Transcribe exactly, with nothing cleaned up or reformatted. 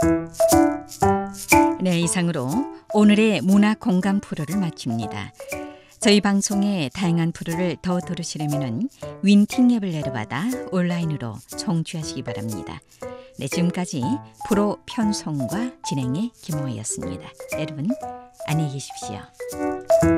네, 이상으로 오늘의 문화 공감 프로를 마칩니다. 저희 방송의 다양한 프로를 더 들으시려면 윈팅 앱을 내려받아 온라인으로 청취하시기 바랍니다. 네, 지금까지 프로 편성과 진행의 김호희였습니다. 여러분 안녕히 계십시오.